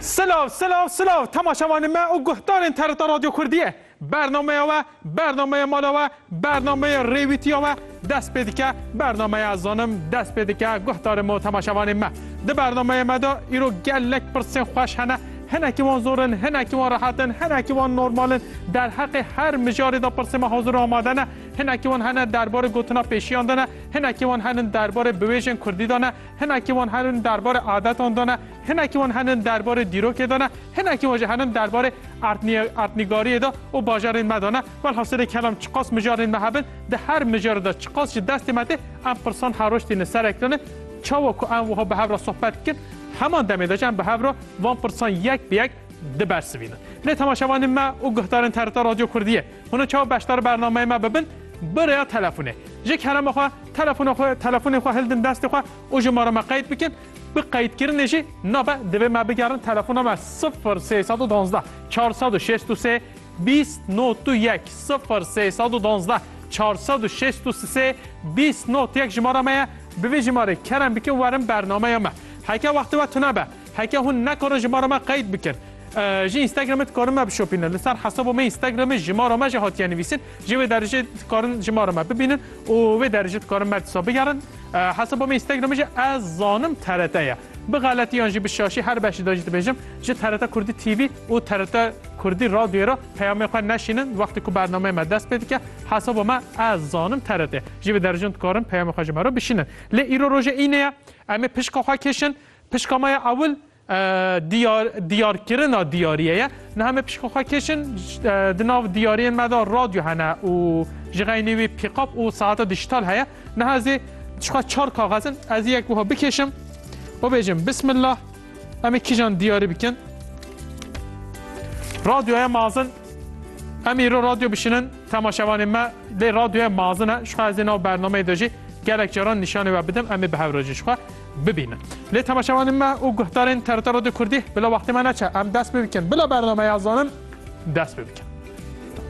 سلاو تماشاوان ما و گهدار انترنت رادیو کردیه برنامه مالا و برنامه ریویتی و دست بدی که برنامه از آنم دست بدی که گهدار ما تماشاوان ما ده برنامه ما دا ایرو گلک پرسین خوش هنه که وان زورن هنه که وان راحتن هنه که وان نورمالن در حق هر مجاری دا پرسه ما حاضر آمادنه هنه که وان هنه درباره گوتنا پیشیان دانه هنه که وان هنه درباره بویژن کردی دانه هنه که وان هنه درباره عادت آن دانه هنه که وان هنه درباره دیروک دانه هنه که وان هنه درباره ارتنیگاری دا و باجرین مدانه والحاصل کلام چقاس مجارین محبن ده هر مجار دا چقاس دست مده ام پرسان هروشتی نسر اکتانه چاو که ام وها به هر صحبت کن همان دمی داشتن به هر وان پرسان یک به یک دبرس بینن نه تماشاوان ما و گهدار انترنت رادیو کردیه اونا چاو بشتر برنامه ما ببین برای تلفونه جه کلام خو تلفون خو هلدن دست خو او شماره ما قید بکن به قید کردنشی نابه دوی ما بگیرن تلفن ما 0312 463 2091 0312 463 2091 شماره ما به شماره کرم بکن ورم برنامه ما هکه وقتی و تنبه هکه هون نکاره شماره ما قید بکن جی اینستاگرامت کارم ما بشوپینه لسر حساب ما اینستاگرام شماره ما جهاتی نویسین جی و درجه کارن شماره ما ببینن و درجه کارم مرتضی بگیرن حساب ما اینستاگرام جه از زانم ترته به غلطی آنجی به شاشی هر بشی داشته بجم جه ترته کردی تیوی و ترته کردی رادیو را پیام خود نشینن وقتی که برنامه ما دست بده که حساب ما از زانم ترته جی به درجه کارم پیام خود ما رو بشینن ل ایرو روز اینه اما پشکا خوا کشن پشکا ما اول دیار کردن دیاریه نه همه پیش خواه کشن دناو دیاری مدار رادیو هنه و جغینی پیقاپ و ساعت دیجیتال هیا نه هزی چخواه 4 کاغذن از یک بوها بکشم و بیجم بسم الله امی کیجان دیاری بکن رادیو مازن امی رو رادیو بشینن تماشاوان ما لی رادیو مازنه شخواه از اینا برنامه داجی گلک جران نشانه و بدم امی به هوراجش خواه ببینن لی تماشاوان ما او گهدار انترنت رادیو کردی بلا وقتی من نچه ام دست ببکن بلا برنامه ازانم دست ببکن